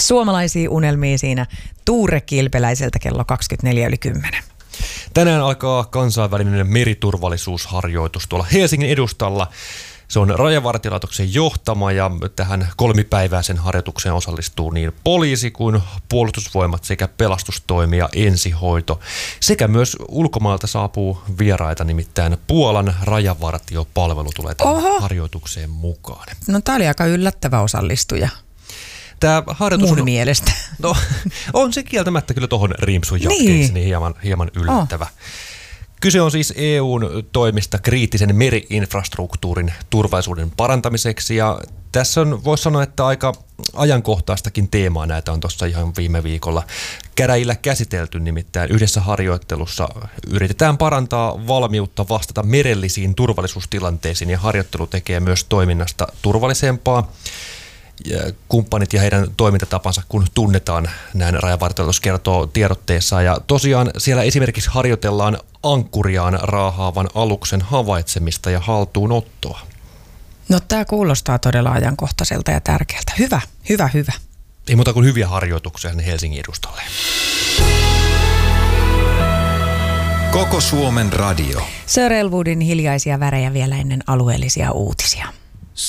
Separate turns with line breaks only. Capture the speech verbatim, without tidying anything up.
Suomalaisia unelmia siinä Tuure Kilpeläiseltä kello kaksikymmentäneljä yli kymmenen.
Tänään alkaa kansainvälinen meriturvallisuusharjoitus tuolla Helsingin edustalla. Se on Rajavartiolaitoksen johtama ja tähän kolmipäiväisen harjoitukseen osallistuu niin poliisi kuin puolustusvoimat sekä pelastustoimi ja ensihoito. Sekä myös ulkomailta saapuu vieraita, nimittäin Puolan rajavartiopalvelu tulee tähän Oho. harjoitukseen mukaan.
No tää oli aika yllättävä osallistuja.
Tämä harjoitus
Mun
on,
mielestä.
No, on se kieltämättä kyllä tuohon rimpsun jatkeeksi niin. niin hieman, hieman yllättävä. Oh. Kyse on siis E U:n toimista kriittisen meri-infrastruktuurin turvallisuuden parantamiseksi ja tässä on, voisi sanoa, että aika ajankohtaistakin teemaa näitä on tuossa ihan viime viikolla käräjillä käsitelty, nimittäin yhdessä harjoittelussa yritetään parantaa valmiutta vastata merellisiin turvallisuustilanteisiin ja harjoittelu tekee myös toiminnasta turvallisempaa. Kumppanit ja heidän toimintatapansa, kun tunnetaan, näin Rajavartiolaitos kertoo tiedotteessa. Ja tosiaan siellä esimerkiksi harjoitellaan ankkuriaan raahaavan aluksen havaitsemista ja haltuunottoa.
No tämä kuulostaa todella ajankohtaiselta ja tärkeältä. Hyvä, hyvä, hyvä.
Ei muuta kuin hyviä harjoituksia Helsingin edustalle.
Koko Suomen radio.
Sir Elwoodin hiljaisia värejä vielä ennen alueellisia uutisia.